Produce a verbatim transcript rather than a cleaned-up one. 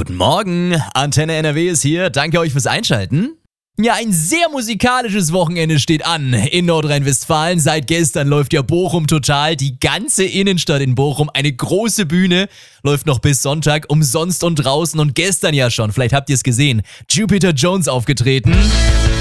Guten Morgen, Antenne N R W ist hier. Danke euch fürs Einschalten. Ja, ein sehr musikalisches Wochenende steht an in Nordrhein-Westfalen. Seit gestern läuft ja Bochum total. Die ganze Innenstadt in Bochum, eine große Bühne, läuft noch bis Sonntag umsonst und draußen. Und gestern ja schon, vielleicht habt ihr es gesehen, Jupiter Jones aufgetreten.